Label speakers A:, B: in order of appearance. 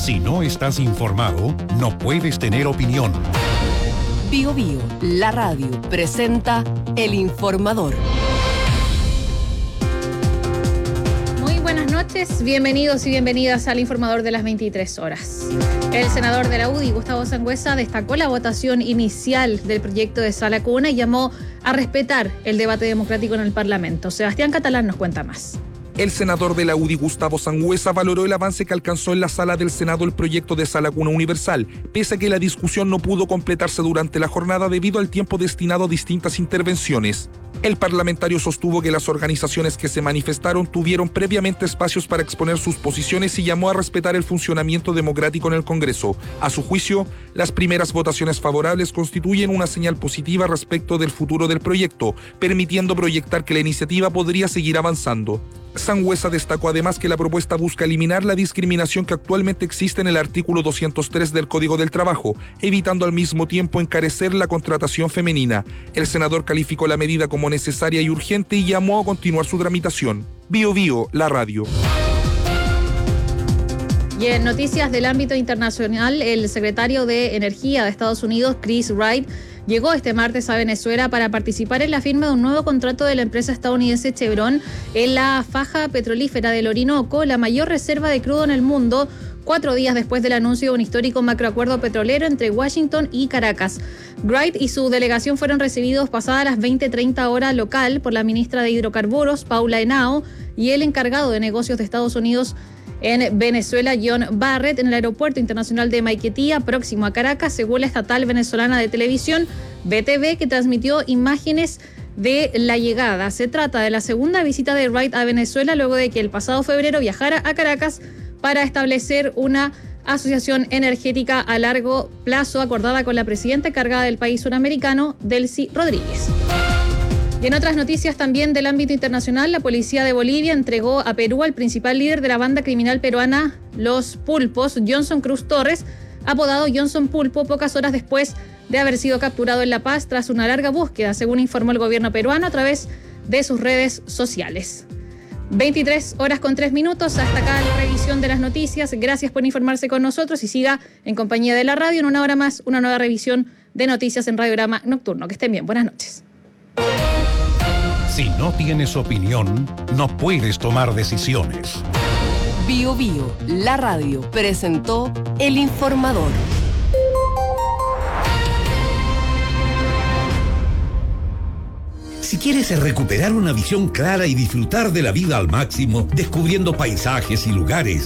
A: Si no estás informado, no puedes tener opinión.
B: Bio Bio, la radio, presenta El Informador.
C: Muy buenas noches, bienvenidos y bienvenidas al Informador de las 23 horas. El senador de la UDI, Gustavo Sangüesa, destacó la votación inicial del proyecto de Sala Cuna y llamó a respetar el debate democrático en el Parlamento. Sebastián Catalán nos cuenta más.
D: El senador de la UDI, Gustavo Sangüesa, valoró el avance que alcanzó en la sala del Senado el proyecto de Sala Cuna Universal, pese a que la discusión no pudo completarse durante la jornada debido al tiempo destinado a distintas intervenciones. El parlamentario sostuvo que las organizaciones que se manifestaron tuvieron previamente espacios para exponer sus posiciones y llamó a respetar el funcionamiento democrático en el Congreso. A su juicio, las primeras votaciones favorables constituyen una señal positiva respecto del futuro del proyecto, permitiendo proyectar que la iniciativa podría seguir avanzando. Sangüesa destacó además que la propuesta busca eliminar la discriminación que actualmente existe en el artículo 203 del Código del Trabajo, evitando al mismo tiempo encarecer la contratación femenina. El senador calificó la medida como necesaria y urgente y llamó a continuar su tramitación. Bio Bio, la radio.
C: Y en noticias del ámbito internacional, el secretario de Energía de Estados Unidos, Chris Wright, llegó este martes a Venezuela para participar en la firma de un nuevo contrato de la empresa estadounidense Chevron en la faja petrolífera del Orinoco, la mayor reserva de crudo en el mundo, 4 días después del anuncio de un histórico macroacuerdo petrolero entre Washington y Caracas. Wright y su delegación fueron recibidos pasadas las 20:30 hora local por la ministra de Hidrocarburos, Paula Henao, y el encargado de negocios de Estados Unidos en Venezuela, John Barrett, en el aeropuerto internacional de Maiquetía, próximo a Caracas, según la estatal venezolana de televisión BTV, que transmitió imágenes de la llegada. Se trata de la segunda visita de Wright a Venezuela luego de que el pasado febrero viajara a Caracas para establecer una asociación energética a largo plazo acordada con la presidenta encargada del país suramericano, Delcy Rodríguez. Y en otras noticias también del ámbito internacional, la policía de Bolivia entregó a Perú al principal líder de la banda criminal peruana Los Pulpos, Johnson Cruz Torres, apodado Johnson Pulpo, pocas horas después de haber sido capturado en La Paz tras una larga búsqueda, según informó el gobierno peruano a través de sus redes sociales. 23 horas con 3 minutos, hasta acá la revisión de las noticias. Gracias por informarse con nosotros y siga en compañía de la radio. En una hora más, una nueva revisión de noticias en Radiograma Nocturno. Que estén bien, buenas noches.
A: Si no tienes opinión, no puedes tomar decisiones.
B: Bio Bio, la radio, presentó El Informador.
E: Si quieres recuperar una visión clara y disfrutar de la vida al máximo, descubriendo paisajes y lugares